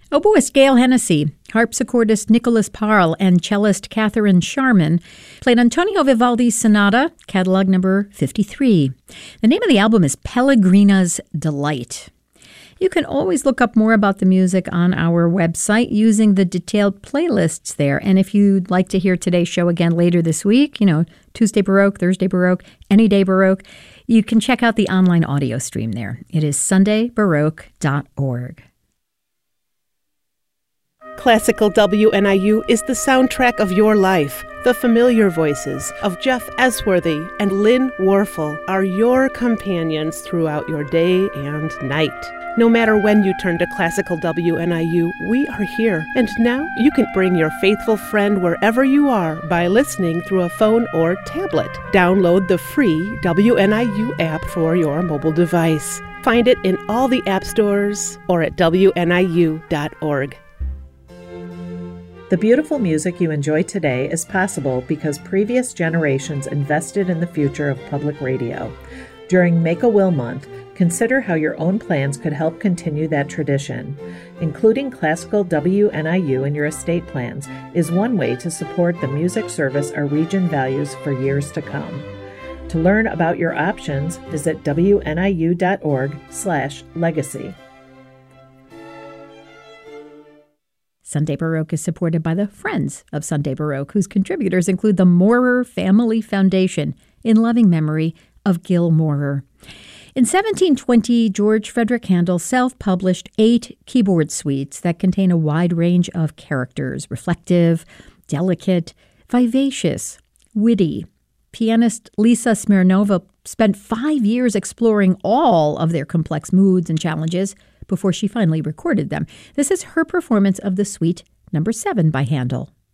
Oboist Gail Hennessy, harpsichordist Nicholas Parle, and cellist Catherine Sharman played Antonio Vivaldi's Sonata, catalog number 53. The name of the album is Pellegrina's Delight. You can always look up more about the music on our website using the detailed playlists there. And if you'd like to hear today's show again later this week, Tuesday Baroque, Thursday Baroque, any day Baroque, you can check out the online audio stream there. It is sundaybaroque.org. Classical WNIU is the soundtrack of your life. The familiar voices of Jeff Esworthy and Lynn Warfel are your companions throughout your day and night. No matter when you turn to Classical WNIU, we are here. And now you can bring your faithful friend wherever you are by listening through a phone or tablet. Download the free WNIU app for your mobile device. Find it in all the app stores or at WNIU.org. The beautiful music you enjoy today is possible because previous generations invested in the future of public radio. During Make-A-Will Month, consider how your own plans could help continue that tradition. Including Classical WNIU in your estate plans is one way to support the music service our region values for years to come. To learn about your options, visit wniu.org/legacy. Sunday Baroque is supported by the Friends of Sunday Baroque, whose contributors include the Maurer Family Foundation in loving memory of Gil Maurer. In 1720, George Frederick Handel self-published 8 keyboard suites that contain a wide range of characters: reflective, delicate, vivacious, witty. Pianist Lisa Smirnova spent 5 years exploring all of their complex moods and challenges before she finally recorded them. This is her performance of the Suite Number 7 by Handel.